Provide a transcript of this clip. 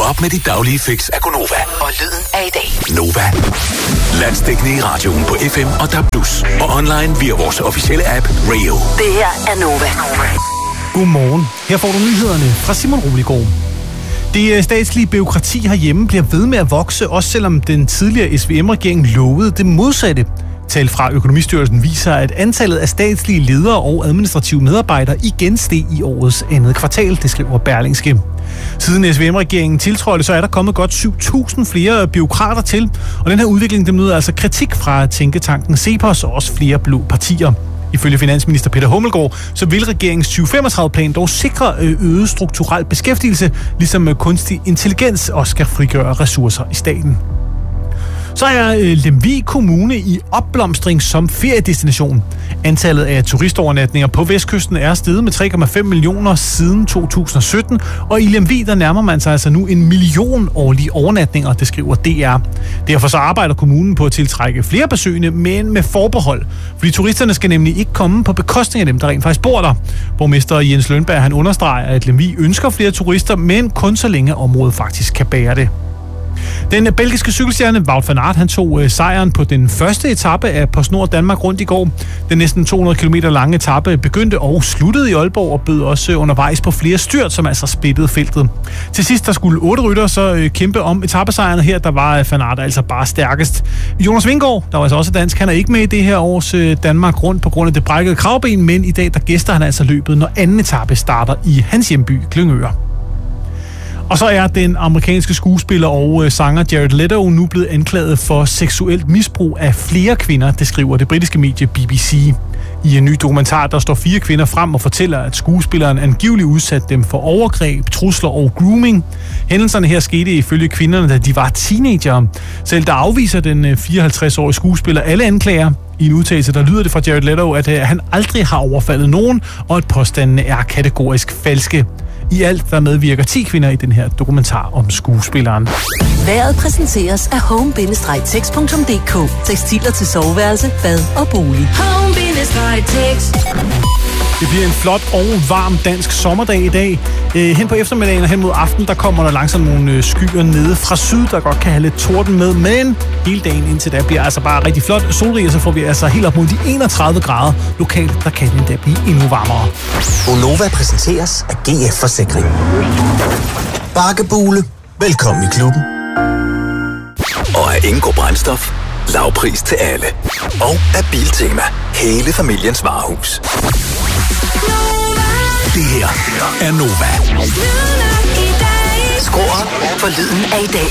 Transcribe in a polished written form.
op med dit daglige fix af Gonova. Og lyden af i dag. Nova. Landsdækkende i radioen på FM og DAB+. Og online via vores officielle app Radio. Det her er Nova. Godmorgen. Her får du nyhederne fra Simon Roligård. Det statslige bureaukrati herhjemme bliver ved med at vokse, også selvom den tidligere SVM-regering lovede det modsatte. Tal fra Økonomistyrelsen viser, at antallet af statslige ledere og administrative medarbejdere igen steg i årets andet kvartal, det skriver Berlingske. Siden SVM-regeringen tiltrådte, så er der kommet godt 7.000 flere bureaukrater til, og den her udvikling den møder altså kritik fra tænketanken CEPOS og også flere blå partier. Ifølge finansminister Peter Hummelgaard, så vil regeringens 2035-plan dog sikre øget strukturel beskæftigelse, ligesom kunstig intelligens også skal frigøre ressourcer i staten. Så er Lemvig Kommune i opblomstring som feriedestination. Antallet af turistovernatninger på Vestkysten er steget med 3,5 millioner siden 2017, og i Lemvig der nærmer man sig altså nu 1 million årlige overnatninger, det skriver DR. Derfor så arbejder kommunen på at tiltrække flere besøgende, men med forbehold. Fordi turisterne skal nemlig ikke komme på bekostning af dem, der rent faktisk bor der. Borgmester Jens Lønberg han understreger, at Lemvig ønsker flere turister, men kun så længe området faktisk kan bære det. Den belgiske cykelstjerne Wout van Aert han tog sejren på den første etape af PostNord Danmark rundt i går. Den næsten 200 km lange etape begyndte og sluttede i Aalborg og bød også undervejs på flere styrt, som altså splittede feltet. Til sidst der skulle 8 rytter så kæmpe om etapesejren her, der var van Aert altså bare stærkest. Jonas Vingegaard, der var altså også dansk, han er ikke med i det her års Danmark rundt på grund af det brækkede kravben, men i dag der gæster han altså løbet, når anden etape starter i hans hjemby Glyngøre. Og så er den amerikanske skuespiller og sanger Jared Leto nu blevet anklaget for seksuelt misbrug af flere kvinder, det skriver det britiske medie BBC. I en ny dokumentar, der står 4 kvinder frem og fortæller, at skuespilleren angiveligt udsatte dem for overgreb, trusler og grooming. Hændelserne her skete ifølge kvinderne, da de var teenagere. Selv der afviser den 54-årige skuespiller alle anklager. I en udtalelse, der lyder det fra Jared Leto, at han aldrig har overfaldet nogen, og at påstandene er kategorisk falske. I alt der medvirker 10 kvinder i den her dokumentar om skuespilleren. Vejret præsenteres af home-tex.dk. Tekstiler til soveværelse, bad og bolig. Home-tex. Det bliver en flot og varm dansk sommerdag i dag. Hen på eftermiddagen og hen mod aften, der kommer der langsomt nogle skyer nede fra syd, der godt kan have lidt torden med. Men hele dagen indtil da bliver altså bare rigtig flot solrig, og så får vi altså helt op mod de 31 grader. Lokalt, der kan den da blive endnu varmere. Gonova præsenteres af GF Forsikring. Bakkebule. Velkommen i klubben. Og af Ingo Brændstof. Lavpris til alle. Og af Biltema. Hele familiens varehus. Det her er Nova. Skru op for lyden af i dag.